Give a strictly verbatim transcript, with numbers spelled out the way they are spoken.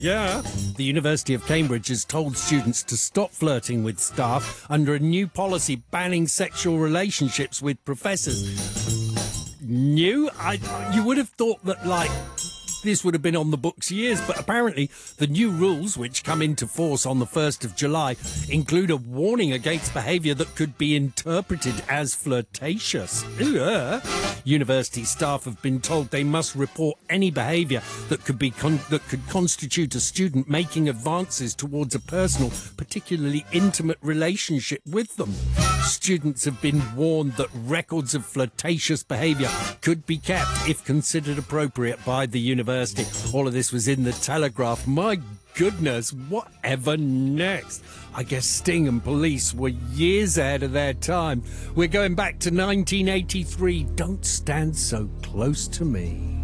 Yeah. The University of Cambridge has told students to stop flirting with staff under a new policy banning sexual relationships with professors. New? I, you would have thought that, like, this would have been on the books years, but apparently the new rules, which come into force on the first of July, include a warning against behaviour that could be interpreted as flirtatious. Ugh. University staff have been told they must report any behaviour that could be con- that could constitute a student making advances towards a personal, particularly intimate relationship with them. Students have been warned that records of flirtatious behaviour could be kept if considered appropriate by the university. All of this was in the Telegraph. My goodness, whatever next? I guess Sting and Police were years ahead of their time. We're going back to nineteen eighty-three. Don't stand so close to me.